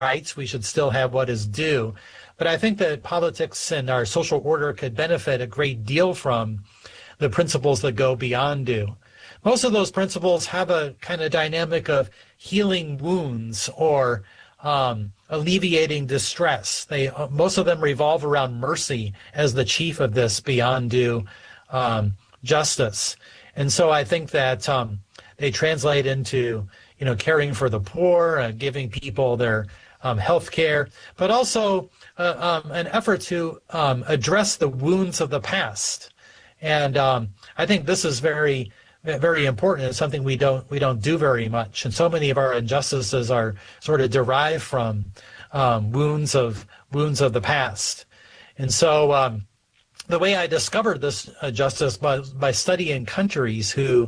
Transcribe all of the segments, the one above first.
rights. We should still have what is due. But I think that politics and our social order could benefit a great deal from the principles that go beyond due. Most of those principles have a kind of dynamic of healing wounds or alleviating distress. Most of them revolve around mercy as the chief of this beyond due justice. And so I think that they translate into, caring for the poor, giving people their health care, but also an effort to address the wounds of the past. And I think this is very, very important. It's something we don't do very much. And so many of our injustices are sort of derived from wounds of the past. And so the way I discovered this justice by studying countries who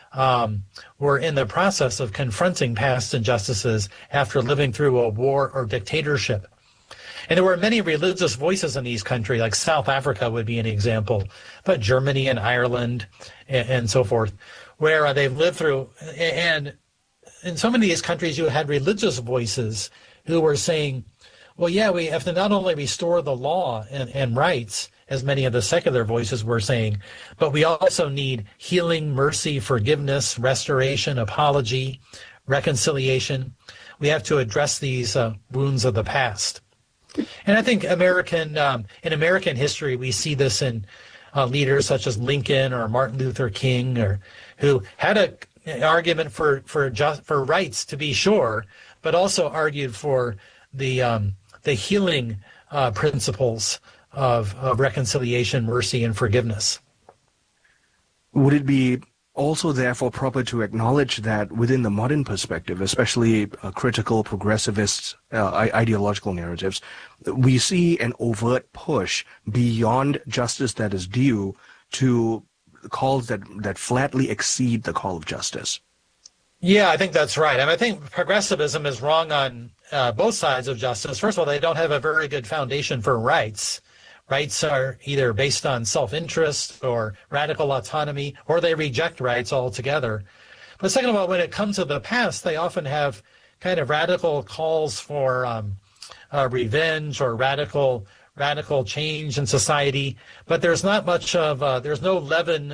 were in the process of confronting past injustices after living through a war or dictatorship. And there were many religious voices in these countries, like South Africa would be an example, but Germany and Ireland and so forth, where they've lived through. And in so many of these countries, you had religious voices who were saying, well, yeah, we have to not only restore the law and rights, as many of the secular voices were saying, but we also need healing, mercy, forgiveness, restoration, apology, reconciliation. We have to address these wounds of the past. And I think in American history, we see this in leaders such as Lincoln or Martin Luther King, or who had an argument for rights, to be sure, but also argued for the healing principles of reconciliation, mercy, and forgiveness. Would it be also therefore proper to acknowledge that within the modern perspective, especially critical progressivist ideological narratives, we see an overt push beyond justice that is due to calls that flatly exceed the call of justice? Yeah, I think that's right. And I think progressivism is wrong on both sides of justice. First of all, they don't have a very good foundation for rights. Rights are either based on self-interest or radical autonomy, or they reject rights altogether. But second of all, when it comes to the past, they often have kind of radical calls for revenge or radical change in society. But there's not much of there's no leaven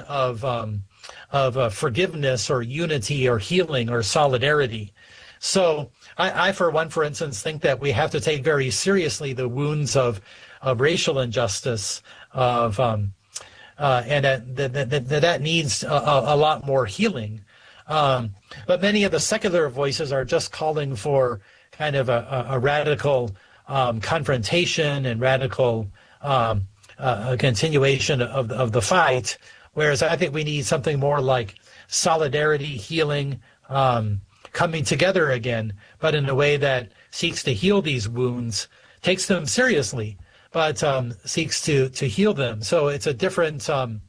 of forgiveness or unity or healing or solidarity. So I, for one, for instance, think that we have to take very seriously the wounds of racial injustice, and that needs a lot more healing. But many of the secular voices are just calling for kind of a radical confrontation and radical continuation of the fight, whereas I think we need something more like solidarity, healing, coming together again, but in a way that seeks to heal these wounds, takes them seriously, but seeks to heal them. So it's a different,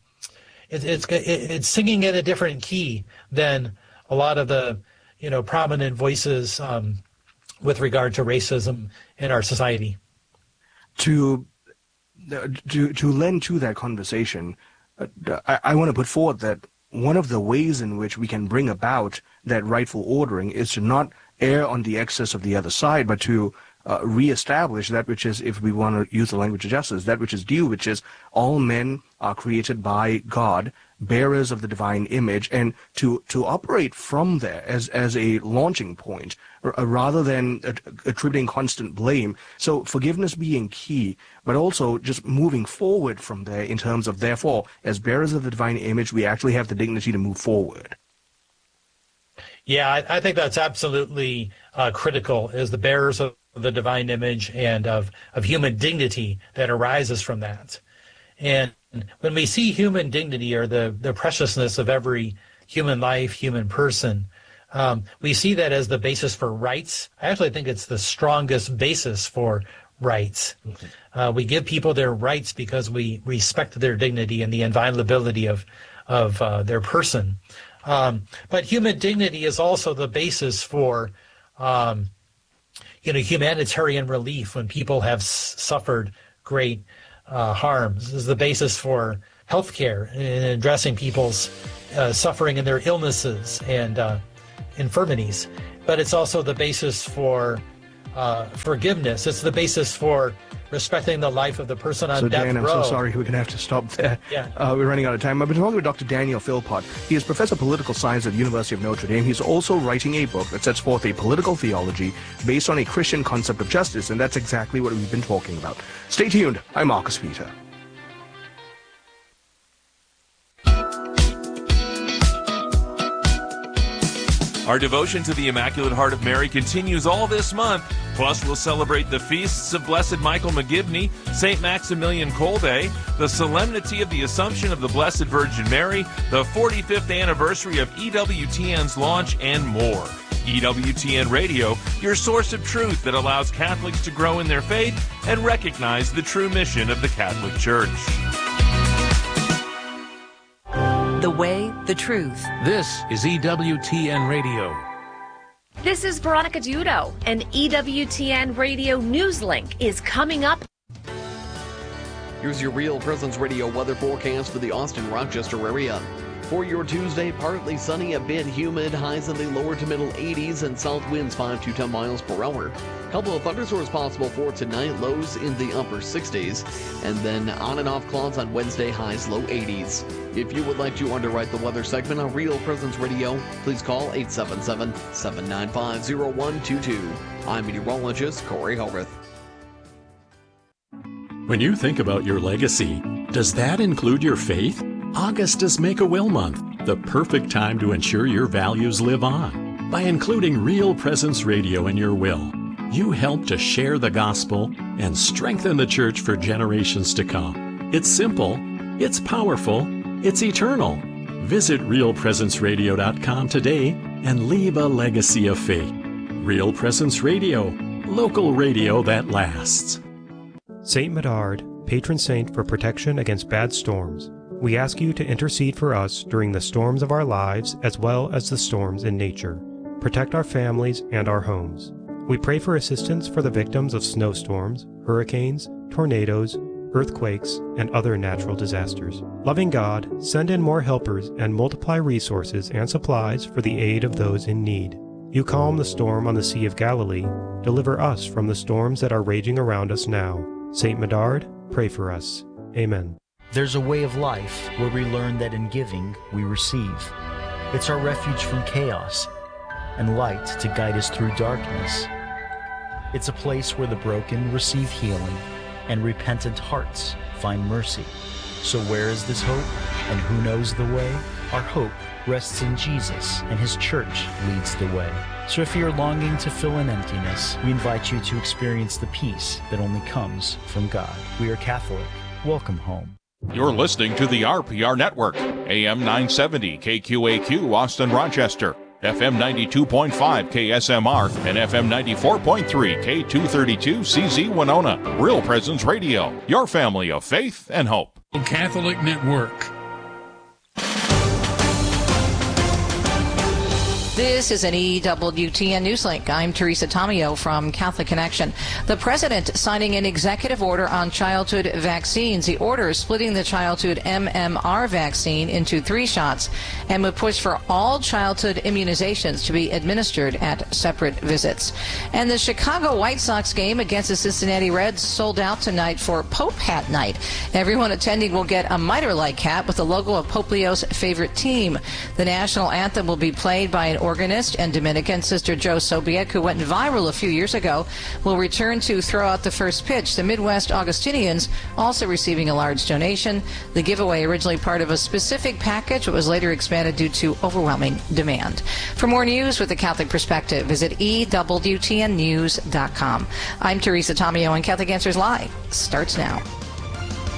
it's singing in a different key than a lot of the, prominent voices with regard to racism in our society. To lend to that conversation, I want to put forward that one of the ways in which we can bring about that rightful ordering is to not err on the excess of the other side, but to reestablish that which is, if we want to use the language of justice, that which is due, which is all men are created by God, bearers of the divine image, and to operate from there as a launching point, rather than attributing constant blame. So forgiveness being key, but also just moving forward from there in terms of, therefore, as bearers of the divine image, we actually have the dignity to move forward. Yeah, I think that's absolutely critical, as the bearers of the divine image and of human dignity that arises from that. And when we see human dignity, or the preciousness of every human life, human person, we see that as the basis for rights. I actually think it's the strongest basis for rights. We give people their rights because we respect their dignity and the inviolability of their person. But human dignity is also the basis for humanitarian relief when people have suffered great harms. This is the basis for healthcare and addressing people's suffering in their illnesses and infirmities. But it's also the basis for forgiveness. It's the basis for respecting the life of the person on death Dan, row. I'm so sorry. We're going to have to stop there. Yeah. We're running out of time. I've been talking with Dr. Daniel Philpott. He is Professor of Political Science at the University of Notre Dame. He's also writing a book that sets forth a political theology based on a Christian concept of justice, and that's exactly what we've been talking about. Stay tuned. I'm Marcus Peter. Our devotion to the Immaculate Heart of Mary continues all this month. Plus, we'll celebrate the feasts of Blessed Michael McGivney, St. Maximilian Kolbe, the Solemnity of the Assumption of the Blessed Virgin Mary, the 45th anniversary of EWTN's launch, and more. EWTN Radio, your source of truth that allows Catholics to grow in their faith and recognize the true mission of the Catholic Church. The way, the truth. This is EWTN Radio. This is Veronica Dudo, and EWTN Radio News Link is coming up. Here's your Real Presence Radio weather forecast for the Austin-Rochester area. For your Tuesday, partly sunny, a bit humid, highs in the lower to middle 80s, and south winds 5 to 10 miles per hour. Couple of thunderstorms possible for tonight, lows in the upper 60s, and then on and off clouds on Wednesday, highs low 80s. If you would like to underwrite the weather segment on Real Presence Radio, please call 877-795-0122. I'm meteorologist Corey Hobarth. When you think about your legacy, does that include your faith? August is Make-A-Will Month, the perfect time to ensure your values live on. By including Real Presence Radio in your will, you help to share the gospel and strengthen the church for generations to come. It's simple, it's powerful, it's eternal. Visit realpresenceradio.com today and leave a legacy of faith. Real Presence Radio, local radio that lasts. Saint Medard, patron saint for protection against bad storms. We ask you to intercede for us during the storms of our lives as well as the storms in nature. Protect our families and our homes. We pray for assistance for the victims of snowstorms, hurricanes, tornadoes, earthquakes, and other natural disasters. Loving God, send in more helpers and multiply resources and supplies for the aid of those in need. You calm the storm on the Sea of Galilee. Deliver us from the storms that are raging around us now. Saint Medard, pray for us. Amen. There's a way of life where we learn that in giving, we receive. It's our refuge from chaos and light to guide us through darkness. It's a place where the broken receive healing and repentant hearts find mercy. So where is this hope, and who knows the way? Our hope rests in Jesus, and His church leads the way. So if you're longing to fill an emptiness, we invite you to experience the peace that only comes from God. We are Catholic. Welcome home. You're listening to the RPR Network, AM 970 KQAQ Austin Rochester, FM 92.5 KSMR, and FM 94.3 K232 CZ Winona. Real Presence Radio, your family of faith and hope. Catholic Network. This is an EWTN Newslink. I'm Teresa Tomeo from Catholic Connection. The President signing an executive order on childhood vaccines. The order is splitting the childhood MMR vaccine into 3 shots and would push for all childhood immunizations to be administered at separate visits. And the Chicago White Sox game against the Cincinnati Reds sold out tonight for Pope Hat Night. Everyone attending will get a mitre-like hat with the logo of Pope Leo's favorite team. The national anthem will be played by an organist and Dominican Sister Joe Sobiek, who went viral a few years ago, will return to throw out the first pitch. The Midwest Augustinians also receiving a large donation. The giveaway, originally part of a specific package, was later expanded due to overwhelming demand. For more news with the Catholic perspective, visit EWTNnews.com. I'm Teresa Tomeo, and Catholic Answers Live starts now.